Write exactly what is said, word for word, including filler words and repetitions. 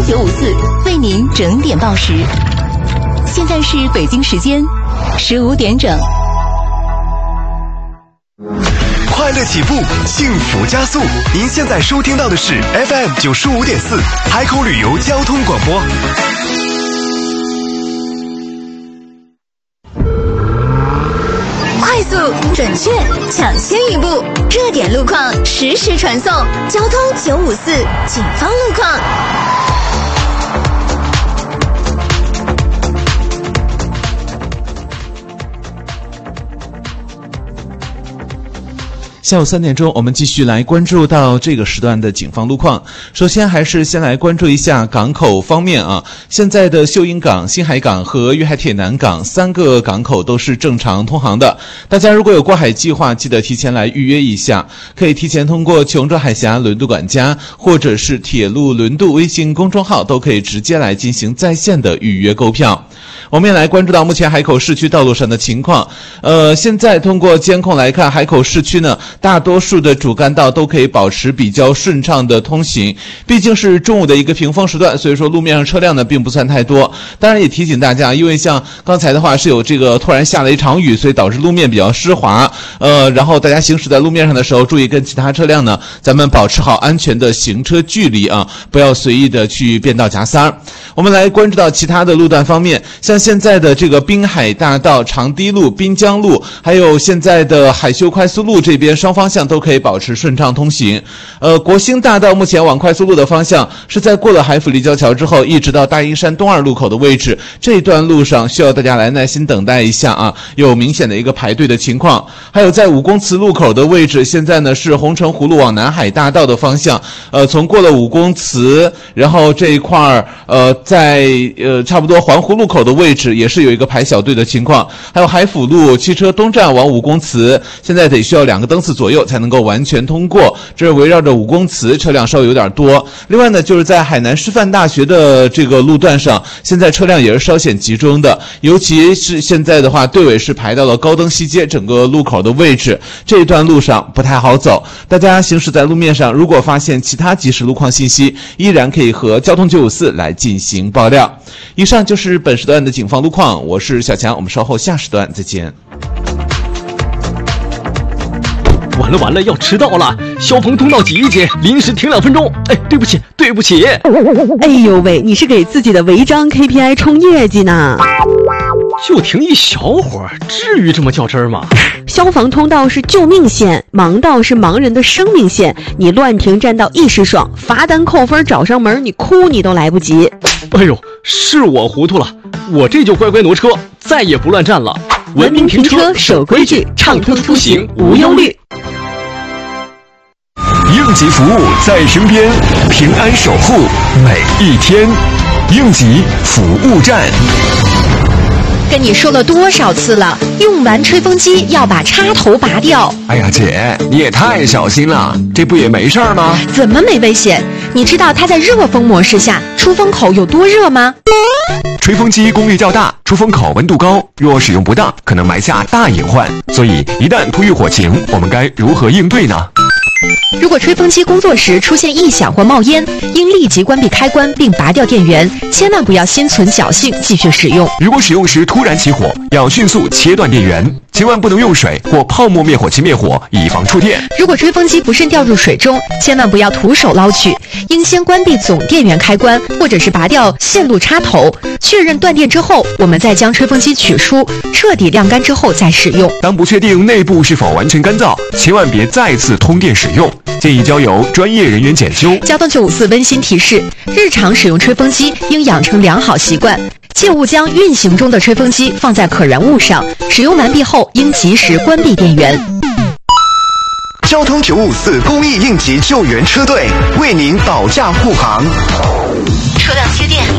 九五四为您整点报时。现在是北京时间十五点整。 快乐起步，幸福加速。您现在收听到的是 F M 九十五点四海口旅游交通广播。 快速、准确、抢先一步，热点路况实时传送。交通九五四警方路况。 下午三点钟，我们继续来关注到这个时段的警方路况。首先还是先来关注一下港口方面啊，现在的秀英港、新海港和粤海铁南港三个港口都是正常通航的。大家如果有过海计划，记得提前来预约一下，可以提前通过琼州海峡轮渡管家或者是铁路轮渡微信公众号，都可以直接来进行在线的预约购票。我们也来关注到目前海口市区道路上的情况。呃，现在通过监控来看，海口市区呢，大多数的主干道都可以保持比较顺畅的通行。毕竟是中午的一个平峰时段，所以说路面上车辆呢并不算太多。当然也提醒大家，因为像刚才的话是有这个突然下了一场雨，所以导致路面比较湿滑。呃，然后大家行驶在路面上的时候，注意跟其他车辆呢，咱们保持好安全的行车距离啊，不要随意的去变道夹塞儿。我们来关注到其他的路段方面，像现在的这个滨海大道、长堤路、滨江路，还有现在的海修快速路这边双方向都可以保持顺畅通行。呃，国兴大道目前往快速路的方向是在过了海府立交桥之后，一直到大英山东二路口的位置，这段路上需要大家来耐心等待一下啊，有明显的一个排队的情况。还有在武公祠路口的位置，现在呢是红城湖路往南海大道的方向，呃，从过了武公祠，然后这一块儿，呃，在呃差不多环湖路口的位置也是有一个排小队的情况。还有海府路汽车东站往武公祠，现在得需要两个灯次左右才能够完全通过，这是围绕着武公祠车辆稍微有点多。另外呢，就是在海南师范大学的这个路段上，现在车辆也是稍显集中的，尤其是现在的话，队尾是排到了高登西街整个路口的位置，这一段路上不太好走。大家行驶在路面上，如果发现其他即时路况信息，依然可以和交通九五四来进行爆料。以上就是本时段的警方路况，我是小强，我们稍后下时段再见。 完了完了，要迟到了！消防通道挤一挤，临时停两分钟。哎，对不起，对不起。 哎呦喂，你是给自己的违章 K P I 冲业绩呢？ 就停一小会儿，至于这么较真儿吗？ 消防通道是救命线，盲道是盲人的生命线。你乱停占道一时爽，罚单扣分找上门，你哭你都来不及。 哎呦，是我糊涂了，我这就乖乖挪车，再也不乱站了。 文明停车，守规矩，畅通出行无忧虑。 应急服务在身边，平安守护每一天。应急服务站。 跟你说了多少次了，用完吹风机要把插头拔掉。 哎呀姐，你也太小心了，这不也没事儿吗？ 怎么没危险？你知道它在热风模式下出风口有多热吗？ 吹风机功率较大，出风口温度高，若使用不当，可能埋下大隐患。所以一旦突遇火情，我们该如何应对呢？ 如果吹风机工作时出现异响或冒烟，应立即关闭开关并拔掉电源，千万不要心存侥幸继续使用。 如果使用时突然起火，要迅速切断电源，千万不能用水或泡沫灭火器灭火，以防触电。 如果吹风机不慎掉入水中，千万不要徒手捞取，应先关闭总电源开关，或者是拔掉线路插头，确认断电之后，我们再将吹风机取出，彻底晾干之后再使用。 当不确定内部是否完全干燥，千万别再次通电使用，建议交由专业人员检修。 交通九五四温馨提示：日常使用吹风机应养成良好习惯，切勿将运行中的吹风机放在可燃物上，使用完毕后应及时关闭电源。 交通九五四公益应急救援车队为您保驾护航。 车辆接电